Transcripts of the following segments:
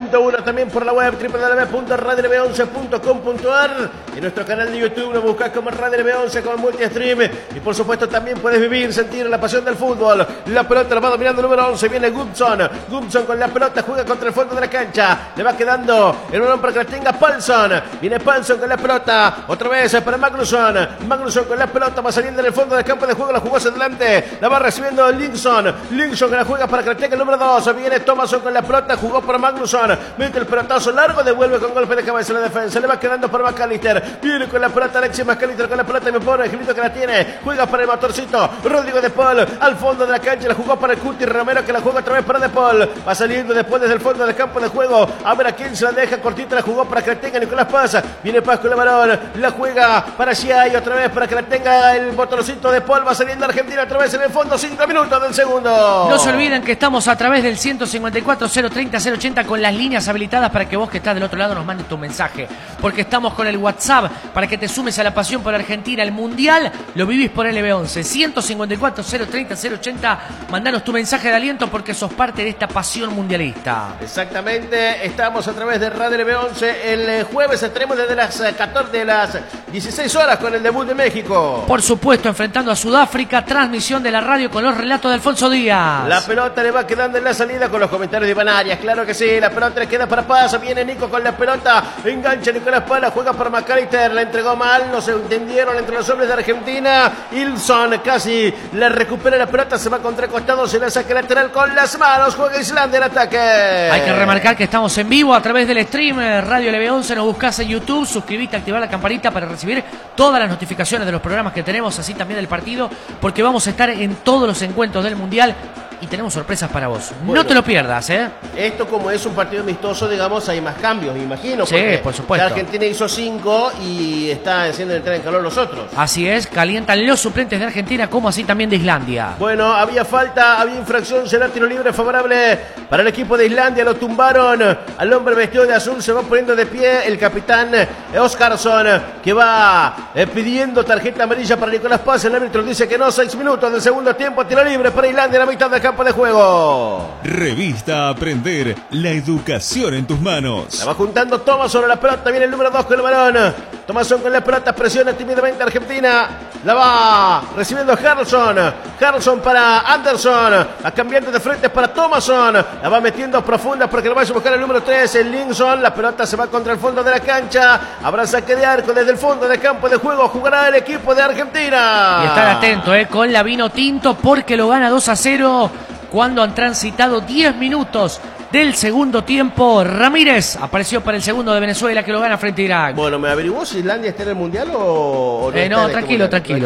90.1, también por la web www.radiolb11.com.ar. En nuestro canal de YouTube nos buscas como Radio LB11 como multi-stream. Y por supuesto también puedes vivir, sentir la pasión del fútbol. La pelota la va dominando el número 11, viene Gubson. Gubson con la pelota juega contra el fondo de la cancha. Le va quedando el balón para que la tenga Paulson. Viene Paulson con la pelota, otra vez para Magnusson. Magnusson con la pelota va saliendo en el fondo del campo de juego, la jugó hacia adelante. La va recibiendo Linson. Linson que la juega para que la tenga el número 2. Viene Thomason con la pelota, jugó para Magnusson. Mete el pelotazo largo, devuelve con golpe de cabeza la defensa. Le va quedando para McAllister. Viene con la pelota Alexis McAllister con la pelota y me pone Angelito que la tiene. Juega para el motorcito. Rodrigo De Paul al fondo de la cancha. La jugó para el Cuti Romero que la juega otra vez para De Paul. Va saliendo después desde el fondo del campo de juego. A ver a quién se la deja. Cortita la jugó para que la tenga Nicolás Paz. Viene Paz con el balón. La juega para Giai otra vez para que la tenga el motorcito De Paul. Va saliendo Argentina otra vez en el fondo. 5 minutos del segundo. No se olviden que estamos a través del 154 030 080 con las líneas habilitadas para que vos que estás del otro lado nos mandes tu mensaje. Porque estamos con el WhatsApp para que te sumes a la pasión por Argentina. El Mundial lo vivís por LB11. 154 030 080. Mandanos tu mensaje de aliento porque sos parte de esta pasión mundialista. Exactamente. Estamos a través de Radio LB11. El jueves estaremos desde las 14 de las 16 horas con el debut de México. Por supuesto, enfrentando a Sudáfrica. Transmisión de la radio con los relatos de Alfonso Díaz. La pelota le va quedando en la salida con los comentarios de Iván Arias. Claro que sí. La pelota le queda para Paz. Viene Nico con la pelota. Engancha Nicolás Pala. Juega para McAllister. La entregó mal. No se entendieron entre los hombres de Argentina. Ilson casi le recupera la pelota. Se va contra el costado. Se la saca lateral con las manos. Juega Islandia en ataque. Hay que remarcar que estamos en vivo a través del stream Radio LB11. Nos buscás en YouTube. Suscribite, activar la campanita para recibir todas las notificaciones de los programas que tenemos. Así también del partido. Porque vamos a estar en todos los encuentros del Mundial. Y tenemos sorpresas para vos. Bueno, no te lo pierdas, ¿eh? Esto como es un partido amistoso, digamos, hay más cambios, me imagino. Sí, por supuesto. Argentina hizo 5 y está haciendo entrar en calor los otros. Así es, calientan los suplentes de Argentina como así también de Islandia. Bueno, había falta, había infracción, será tiro libre favorable para el equipo de Islandia. Lo tumbaron al hombre vestido de azul, se va poniendo de pie el capitán Oscarsson, que va pidiendo tarjeta amarilla para Nicolás Paz. El árbitro dice que no, 6 minutos del segundo tiempo, tiro libre para Islandia a la mitad del campo de juego. Revista Aprender, la educación en tus manos. La va juntando Thomason a la pelota, viene el número 2 con el balón. Thomason con la pelota, presiona tímidamente Argentina. La va recibiendo Harrelson. Harrelson para Anderson. Va cambiando de frente para Thomason. La va metiendo profunda porque lo vaya a buscar el número 3, el Linson. La pelota se va contra el fondo de la cancha. Habrá saque de arco desde el fondo del campo de juego. Jugará el equipo de Argentina. Y estar atento, con la vino tinto porque lo gana 2-0 cuando han transitado 10 minutos del segundo tiempo. Ramírez apareció para el segundo de Venezuela que lo gana frente a Irak. Bueno, ¿me averiguó si Islandia está en el Mundial o no? No, tranquilo.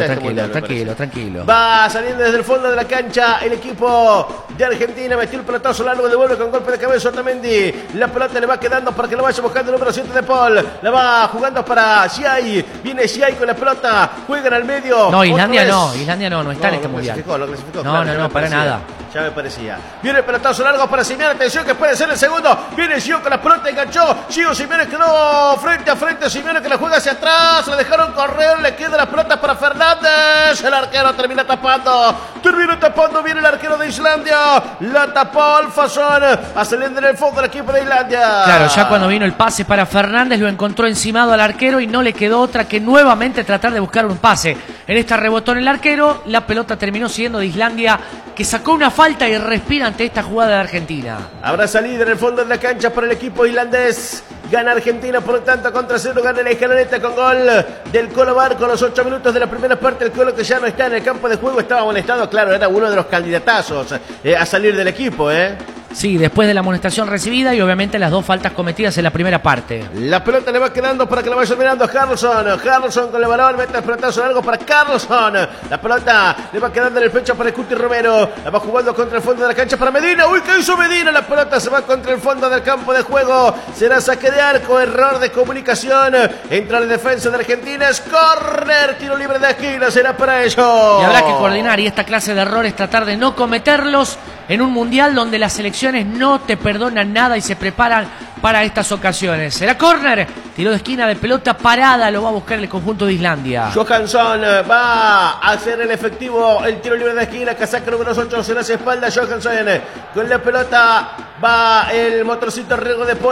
Va saliendo desde el fondo de la cancha el equipo de Argentina. Metió el pelotazo largo, devuelve con golpe de cabeza Otamendi. La pelota le va quedando para que lo vaya buscando el número 7 de Paul. La va jugando para Giai. Viene Giai con la pelota. Juegan al medio. No, Islandia no está en este Mundial. Lo clasificó. No, para nada. Ya me parecía. Viene el pelotazo largo para Simeone. Atención que puede ser el segundo. Viene Gio con la pelota, enganchó. Gio Simeone quedó frente a frente. Simeone que la juega hacia atrás. Le dejaron correr. Le queda la pelota para Fernández. El arquero termina tapando. Viene el arquero de Islandia. La tapó Alfasson. A salir en el fondo del equipo de Islandia. Claro, ya cuando vino el pase para Fernández lo encontró encimado al arquero y no le quedó otra que nuevamente tratar de buscar un pase. En esta rebotó en el arquero. La pelota terminó siendo de Islandia, que sacó una falta y respira ante esta jugada de Argentina. Habrá salido en el fondo de la cancha para el equipo islandés. Gana Argentina, por lo tanto, contra 0. Gana la escaloneta con gol del Colo Barco. Los 8 minutos de la primera parte. El Colo que ya no está en el campo de juego. Estaba amonestado, claro, era uno de los candidatazos a salir del equipo, Sí, después de la amonestación recibida y obviamente las 2 faltas cometidas en la primera parte. La pelota le va quedando para que la vaya mirando Harrelson. Harrelson con el balón, mete el pelotazo largo para Carlson. La pelota le va quedando en el pecho para el Cuti Romero. La va jugando contra el fondo de la cancha para Medina. Uy, ¿qué hizo Medina? La pelota se va contra el fondo del campo de juego. Será saque de arco, error de comunicación. Entra la defensa de Argentina. Es córner, tiro libre de esquina, será para ellos. Y habrá que coordinar y esta clase de errores tratar de no cometerlos en un mundial donde las selecciones no te perdonan nada y se preparan para estas ocasiones. Será córner, tiro de esquina de pelota parada, lo va a buscar el conjunto de Islandia. Johansson va a hacer el efectivo, el tiro libre de esquina, casaca número 8, se le hace espalda Johansson. Con la pelota va el motorcito Riego de Paul.